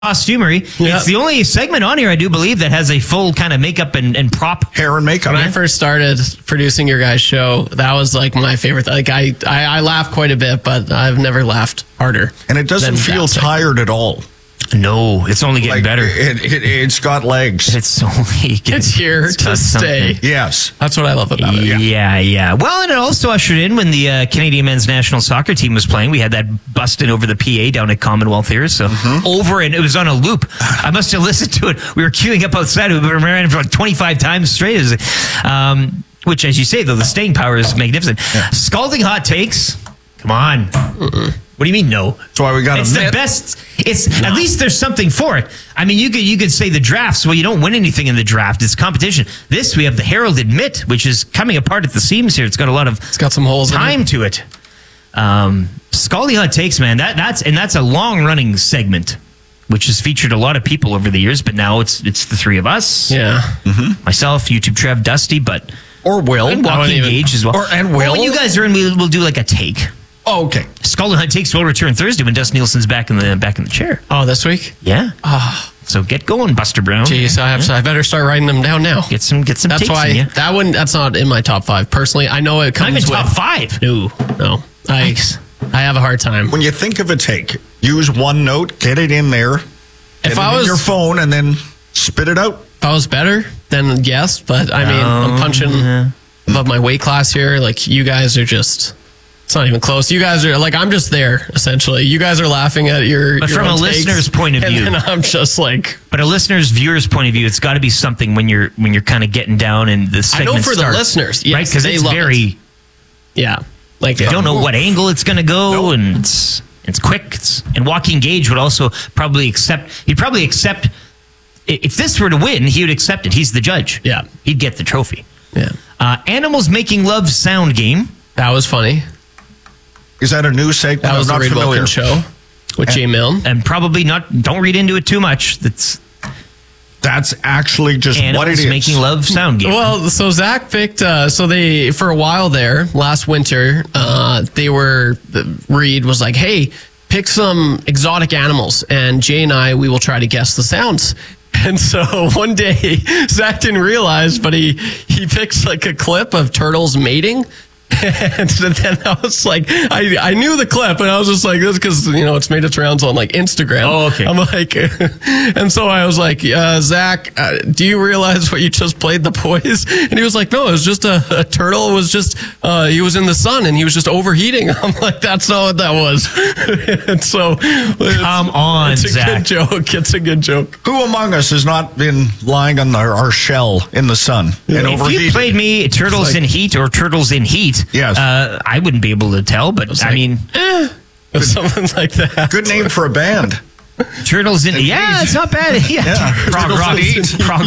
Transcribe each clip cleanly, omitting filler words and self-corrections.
costumery. Yep. It's the only segment on here, I do believe, that has a full kind of makeup and prop. Hair and makeup. When I first started producing your guys' show, that was like my favorite. Like I laugh quite a bit, but I've never laughed harder. And it doesn't than feel that segment. tired at all. No, it's only getting better. It's got legs. It's only getting It's here to got stay. something. Yes. That's what I love about it. Yeah. Well, and it also ushered in when the Canadian men's national soccer team was playing. We had that busting over the PA down at Commonwealth here. So over, and it was on a loop. I must have listened to it. We were queuing up outside. We ran for like 25 times straight. It was, which, as you say, though, the staying power is magnificent. Yeah. Scalding hot takes. Come on. What do you mean no? That's why we got It's the best. It's at least there's something for it. I mean, you could say the drafts. Well, you don't win anything in the draft. It's competition. This we have the Herald Admit, which is coming apart at the seams here. It's got a lot of It's got some holes time in it. to it. Scaldy Hot Takes, man. That's a long running segment, which has featured a lot of people over the years. But now it's the three of us. Yeah. Myself, YouTube Trev, Dusty, but Or Will. and Walking Gage as well. And Will. Well, when you guys are in, we'll do like a take. Oh, okay. Scalding Hot Takes will return Thursday when Dustin Nielsen's back in the chair. Oh, this week? Yeah. So get going, Buster Brown. Jeez, I better start writing them down now. Get some That's takes why in you. that's not in my top 5. Personally, I know it Not comes even with top 5. No. I have a hard time. When you think of a take, use OneNote, get it in there. If Get I it in was your phone and then spit it out. If I was better, then yes. But I mean, I'm punching above my weight class here. Like, you guys are just, it's not even close. You guys are like, I'm just there, essentially. You guys are laughing at your But from own a takes, listener's point of view. and then I'm just like, But a listener's, viewer's point of view, it's got to be something when you're kind of getting down and the I segment know for starts, the listeners, yes, right? Because they it's love very, it. Yeah, like you don't know what angle it's going to go, and it's quick. And Walking Gage would also probably accept. He'd probably accept if this were to win. He would accept it. He's the judge. Yeah. He'd get the trophy. Yeah, Animals Making Love sound game. that was funny. Is that a new segment? That was the I'm not Reed familiar. Wilkins show with Jay Milne. And probably not. Don't read into it too much. That's actually just what it Animals is. Making Love sound game. Well, so Zach picked. So they, for a while there last winter, Reed was like, "Hey, pick some exotic animals," and Jay and I, we will try to guess the sounds. And so one day, Zach didn't realize, but he picked like a clip of turtles mating. And then I was like, I knew the clip, and I was just like, this because it's made its rounds on like Instagram. Oh, okay. I'm like, and so I was like, Zach, do you realize what you just played, The Boys? And he was like, no, it was just a turtle. It was just he was in the sun and he was just overheating. I'm like, that's not what that was. And so, Come on, it's a Zach. good joke. It's a good joke. Who among us has not been lying on our shell in the sun and If overheated? you played me Turtles It's like- in Heat or Turtles in Heat, Yes. I wouldn't be able to tell, but I like- mean, Something like that. Good name for a band. Turtles in yeah, it's not bad. Yeah, prog Turtles rock, in Heat. prog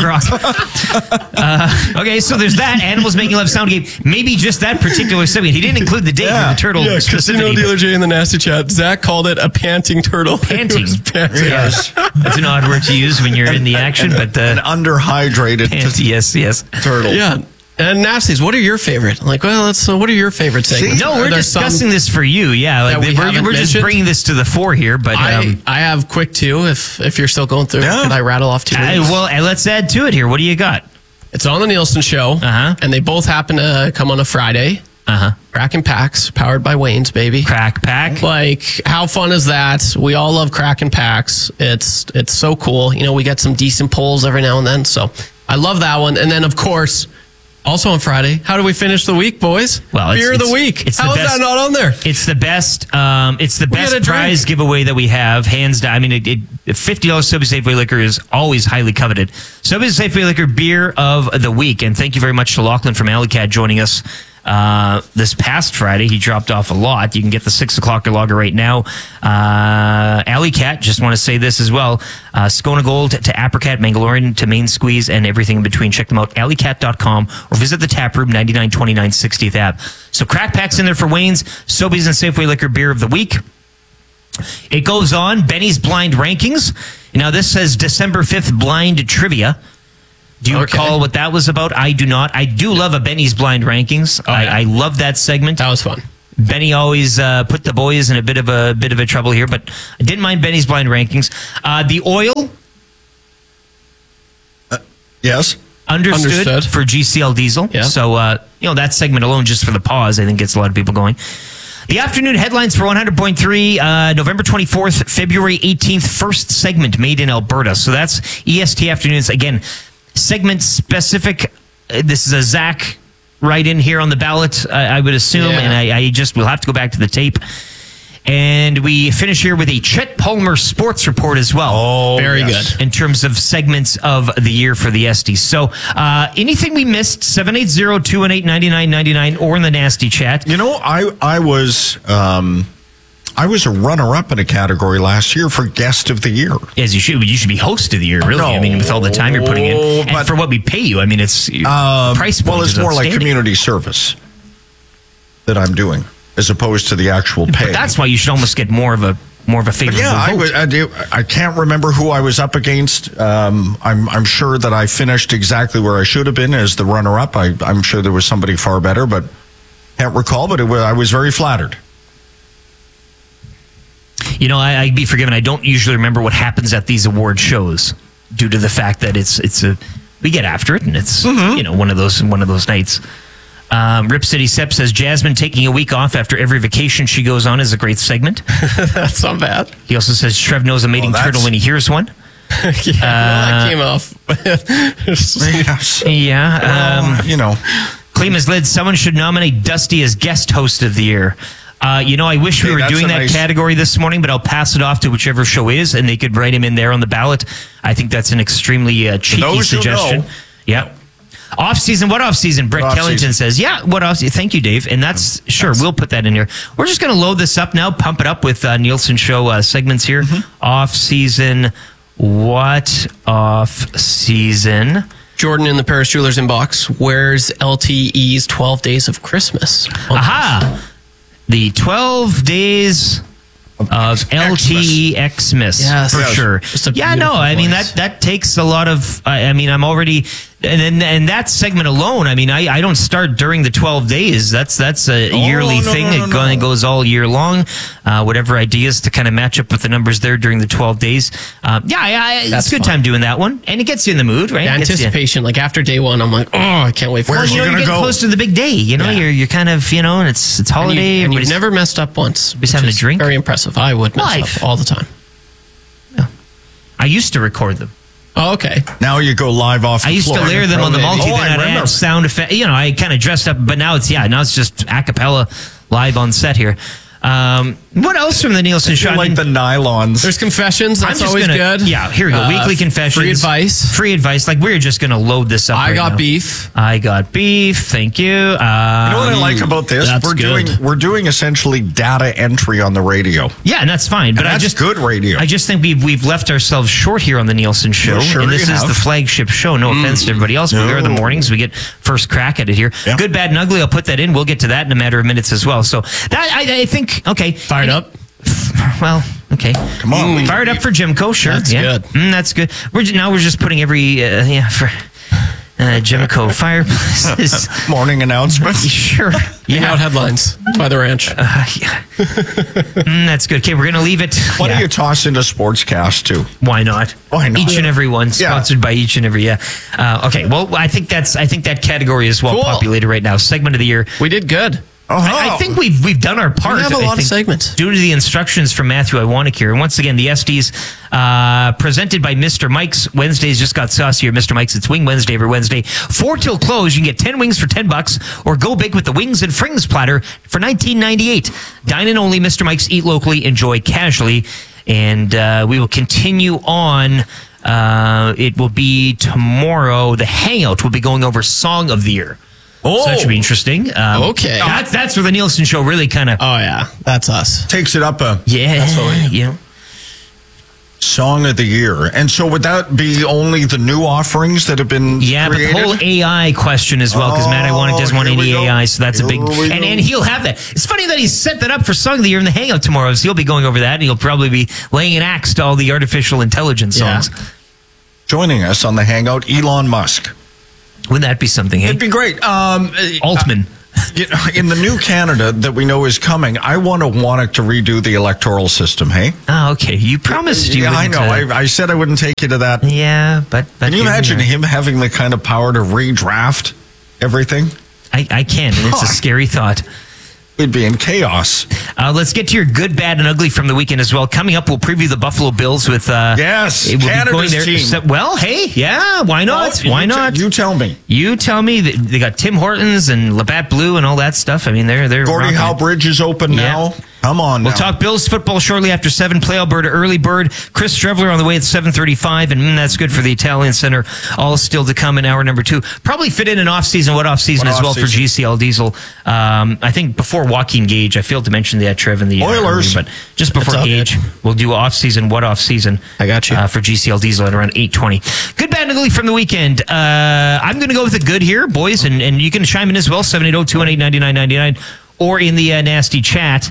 rock. Okay, so there's that Animals Making Love sound game. Maybe just that particular segment. He didn't include the date of the turtle Yeah, Casino specifically. Dealer J in the nasty chat. Zach called it a panting turtle. Panting. It was panting. Yes. That's an odd word to use when you're in the action, but An underhydrated yes. turtle. Yeah. And Nasties, what are your favorite? Like, well, what are your favorite segments? No, Are we're there discussing this for you. Yeah, like that we haven't we're just mentioned? bringing this to the fore here. But I have quick two. If you're still going through, Yeah. could I rattle off two? let's add to it here. What do you got? It's on the Nielsen show, and they both happen to come on a Friday. Kraken Packs, powered by Wayne's, baby. Crack Pack. Like, how fun is that? We all love Kraken Packs. It's so cool. We get some decent polls every now and then. So I love that one. And then, of course, also on Friday, how do we finish the week, boys? Well, Beer of the week. How is that not on there? It's the best. It's the We best had a prize drink. giveaway that we have, hands down. I mean, $50 Sobeys Safeway liquor is always highly coveted. Sobeys Safeway liquor beer of the week, and thank you very much to Lachlan from Alley Cat joining us this past Friday. He dropped off a lot. You can get the 6 o'clock lager right now. Alley Cat, just want to say this as well. Skona Gold to Apricot, Mangalorean to Main Squeeze, and everything in between. Check them out, alleycat.com, or visit the tap room, 9929 60th Ave. So Crack Pack's in there for Wayne's, Sobeys and Safeway liquor beer of the week. It goes on, Benny's Blind Rankings. Now, this says December 5th Blind Trivia. Do you recall what that was about? I do not. I do love a Benny's Blind Rankings. I love that segment. That was fun. Benny always put the boys in a bit of a trouble here, but I didn't mind Benny's blind rankings. The oil, Yes. understood for GCL Diesel. Yeah. So that segment alone, just for the pause, I think gets a lot of people going. The afternoon headlines for 100.3, November 24th, February 18th, first segment made in Alberta. So that's EST afternoons. Again, segment specific. This is a Zach write-in here on the ballot, I would assume, Yeah. and I just will have to go back to the tape. And we finish here with a Chet Palmer sports report as well. Oh, Very yes. good. In terms of segments of the year for the Esties. So anything we missed, 780-218-9999 or in the nasty chat. You know, I was a runner-up in a category last year for guest of the year. As you should be host of the year, really. I mean, with all the time you're putting in. And but- for what we pay you, I mean, it's price point. Well, it's is more like outstanding. community service that I'm doing, as opposed to the actual pay. But that's why you should almost get more of a favorable vote. I can't remember who I was up against. I'm sure that I finished exactly where I should have been as the runner-up. I'm sure there was somebody far better, but can't recall. But I was very flattered. You know, I'd be forgiven. I don't usually remember what happens at these award shows due to the fact that we get after it and it's one of those nights. Rip City Sep says Jasmine taking a week off after every vacation she goes on is a great segment. That's not bad. He also says Trev knows a mating turtle when he hears one. That came off. Yes. Yeah. Klima's lid. Someone should nominate Dusty as guest host of the year. I wish we were that's doing a that nice category this morning, but I'll pass it off to whichever show is, and they could write him in there on the ballot. I think that's an extremely cheeky those who suggestion. know. Yeah. Off season, what off season? Brett Kellington says, yeah, what off season? Thank you, Dave. And that's sure, we'll put that in here. We're just going to load this up now, pump it up with Nielsen Show segments here. Off season, what off season? Jordan in the Paris Jewelers inbox. Where's LTE's 12 Days of Christmas? Aha! The 12 days of LTE Xmas, Yes. for sure. Just a Yeah, no, beautiful I mean voice. that takes a lot of. I'm already, and that segment alone. I mean, I don't start during the 12 days. That's a yearly thing. It goes all year long. Whatever ideas to kind of match up with the numbers there during the 12 days. It's a good time doing that one, and it gets you in the mood, right? The It gets you- anticipation, like after day one, I'm like, oh, I can't wait for Where's it. you you're gonna getting go? close to the big day. Yeah. You're kind of, and it's holiday. And you've everybody's- never messed up once. Which having a is drink? Very impressive. I would mess Life. up all the time. I used to record them. Oh, okay. Now you go live off the I used floor. to layer them on the multi, Oh, then I I'd remember. add sound effect. I kind of dressed up, but now it's just a cappella live on set here. What else from the Nielsen Show? Like the nylons. There's confessions. That's I'm just always gonna, good. Yeah, here we go. Weekly confessions. Free advice. Free advice. Like, we're just going to load this up. I right got now. beef. I got beef. Thank you. You know what I like about this? that's good. We're doing essentially data entry on the radio. Yeah, and that's fine. But And that's good radio. I just think we've left ourselves short here on the Nielsen Show, Sure and this you is have. the flagship show. No offense to everybody else, but we are the mornings. We get first crack at it here. Yeah. Good, bad, and ugly. I'll put that in. We'll get to that in a matter of minutes as well. So that I think okay. Fired up. Well, okay. Come on. Fired up for Jimco, sure. That's yeah. good. That's good. We're just putting every for Jimco fireplaces. Morning announcement. Sure. Hangout headlines by the ranch. Yeah. That's good. Okay, we're gonna leave it. Why Yeah. don't you toss into Sportscast too? Why not? Why not? Each and every one, Yeah. sponsored by each and every. Okay. Well, I think that category is well Cool. populated right now. Segment of the year. We did good. I think we've done our part. We have a I lot of think, segments. due to the instructions from Matthew Iwanek here. And once again, the Esties presented by Mr. Mike's. Wednesdays just got saucier. Mr. Mike's, it's Wing Wednesday every Wednesday. 4 till close. You can get 10 wings for $10 or go big with the Wings and Frings platter for $19.98. Dine in only. Mr. Mike's, eat locally, enjoy casually. And we will continue on. It will be tomorrow. The Hangout will be going over Song of the Year. Oh, So that should be interesting. Okay. That's where the Nielsen Show really kind of. Oh yeah, that's us. Takes it up a Yeah. That's what we do. song of the year. And so would that be only the new offerings that have been Yeah, created? but the whole AI question as well, because Matt Iwanek doesn't want here we any go. AI, so that's a big. Here we go. And he'll have that. It's funny that he set that up for Song of the Year in the Hangout tomorrow, so he'll be going over that, and he'll probably be laying an axe to all the artificial intelligence Yeah. songs. Joining us on the Hangout, Elon Musk. Wouldn't that be something, hey? It'd be great. Altman. In the new Canada that we know is coming, I want Wannock to redo the electoral system, hey? Oh, okay. You promised you Yeah, I wouldn't, know. I said I wouldn't take you to that. Yeah, but Can you imagine him having the kind of power to redraft everything? I can, and it's a scary thought. We'd be in chaos. Let's get to your good, bad, and ugly from the weekend as well. Coming up, we'll preview the Buffalo Bills with... Yes, we'll be Canada's going there. team. So, well, hey, yeah, why not? Well, why not? You tell me. You tell me. They got Tim Hortons and Labatt Blue and all that stuff. I mean, they're Gordie rocking Howe it. Bridge is open now. Come on now. We'll talk Bills football shortly after 7. Play Alberta early bird. Chris Strevler on the way at 7:35, and that's good for the Italian Center. All still to come in hour number 2. Probably fit in an off-season, what off-season as well for GCL Diesel. I think before Joaquin Gage, I failed to mention that, Trev, in the Oilers. but just before Gage, we'll do off-season, what off-season. I got you. For GCL Diesel at around 8:20. Good, bad, and ugly from the weekend. I'm going to go with the good here, boys, and you can chime in as well, 780-218-9999, or in the nasty chat.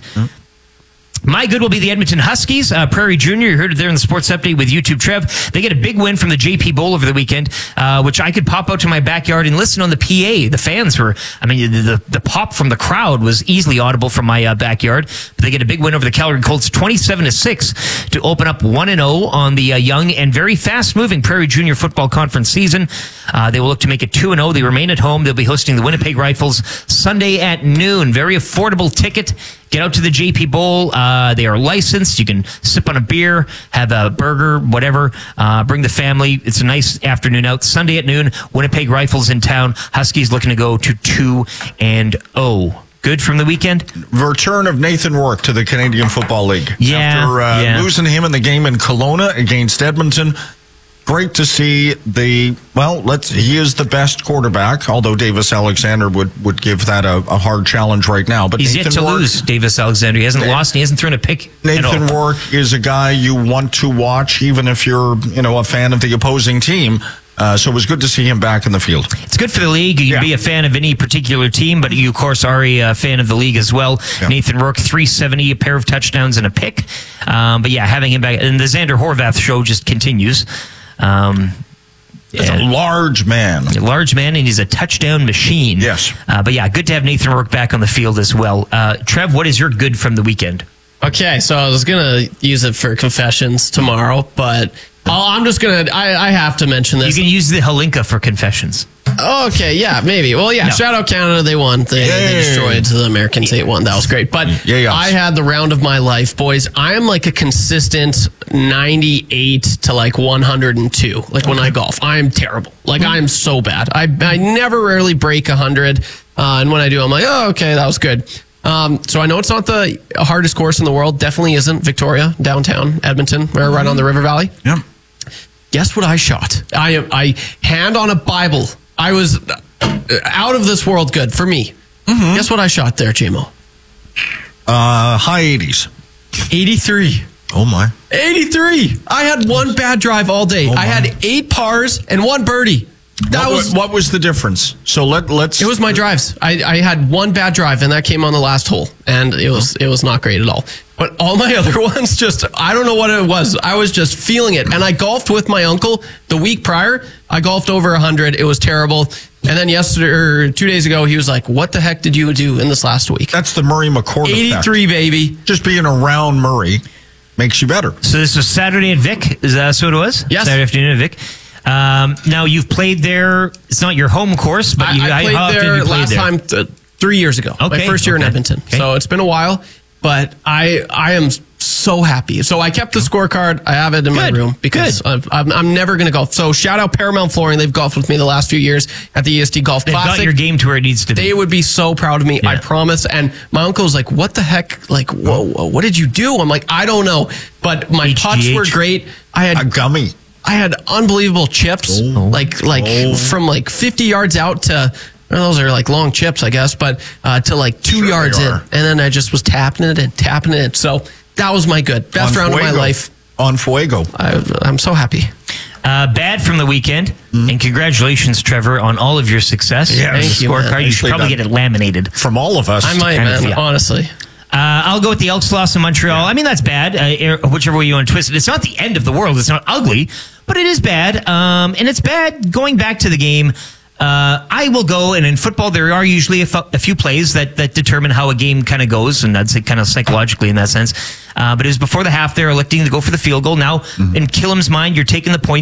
My good will be the Edmonton Huskies. Prairie Junior, you heard it there in the sports update with YouTube Trev. They get a big win from the JP Bowl over the weekend, which I could pop out to my backyard and listen on the PA. The fans were, the pop from the crowd was easily audible from my backyard. But they get a big win over the Calgary Colts, 27-6, to open up 1-0 on the young and very fast-moving Prairie Junior Football Conference season. They will look to make it 2-0. They remain at home. They'll be hosting the Winnipeg Rifles Sunday at noon. Very affordable ticket. Get out to the JP Bowl. They are licensed. You can sip on a beer, have a burger, whatever. Bring the family. It's a nice afternoon out. Sunday at noon, Winnipeg Rifles in town. Huskies looking to go to 2-0. Good from the weekend? Return of Nathan Rourke to the Canadian Football League. Yeah, After losing him in the game in Kelowna against Edmonton. Great to see he is the best quarterback, although Davis Alexander would give that a hard challenge right now. But he's Nathan yet to Rourke, lose, Davis Alexander. He hasn't lost and he hasn't thrown a pick Nathan at all. Rourke is a guy you want to watch, even if you're a fan of the opposing team. So it was good to see him back in the field. It's good for the league. You can be a fan of any particular team, but you, of course, are a fan of the league as well. Yeah. Nathan Rourke, 370, a pair of touchdowns and a pick. But yeah, having him back. And the Xander Horvath show just continues. He's a large man. A large man, and he's a touchdown machine. Yes. But yeah, good to have Nathan Rourke back on the field as well. Trev, what is your good from the weekend? Okay, so I was going to use it for confessions tomorrow, but I'm just going to, I have to mention this. You can use the Halinka for confessions. Okay, yeah, maybe. Well, yeah, shout out Canada. They won. They destroyed the Americans 8-1. That was great. But I had the round of my life, boys. I am like a consistent 98 to like 102. Like when I golf, I'm terrible. Like I'm so bad. I never rarely break 100. And when I do, I'm like, oh, okay, that was good. So I know it's not the hardest course in the world. Definitely isn't. Victoria, downtown Edmonton, right on the River Valley. Yeah. Guess what I shot? I hand on a Bible. I was out of this world good for me. Mm-hmm. Guess what I shot there, JMO? High 80s. 83. Oh, my. 83. I had one bad drive all day. I had 8 pars and 1 birdie. What was the difference? So let's. It was my drives. I had one bad drive, and that came on the last hole, and it was not great at all. But all my other ones, I don't know what it was. I was just feeling it, and I golfed with my uncle the week prior. I golfed over 100. It was terrible. And then 2 days ago, he was like, "What the heck did you do in this last week?" That's the Murray McCord 83, effect. baby. Just being around Murray makes you better. So this was Saturday at Vic. Is that what it was? Yes. Saturday afternoon at Vic. Now you've played there. It's not your home course, but I played there last time 3 years ago. Okay. My first year in Edmonton. Okay. So it's been a while, but I am so happy. So I kept the scorecard. I have it in my room because I'm never going to golf. So shout out Paramount Flooring. They've golfed with me the last few years at the EST Golf Classic. They've got your game to where it needs to be. They would be so proud of me. Yeah. I promise. And my uncle's like, "What the heck? Like, whoa, what did you do?" I'm like, "I don't know." But my putts were great. I had a gummy. I had unbelievable chips, from like 50 yards out to, those are like long chips, I guess, but to like 2 yards in. And then I just was tapping it. So that was my good. Best round of my life. On Fuego. I'm so happy. Bad from the weekend. And congratulations, Trevor, on all of your success. Yeah, thank you, scorecard. man. You should probably get it laminated. From all of us. I might, man, honestly. I'll go with the Elks loss in Montreal. I mean, that's bad, whichever way you want to twist it. It's not the end of the world. It's not ugly, but it is bad. And it's bad going back to the game. I will go, and in football, there are usually a few plays that determine how a game kind of goes, and that's kind of psychologically in that sense. But it was before the half, they're electing to go for the field goal. Now, in Killam's mind, you're taking the point.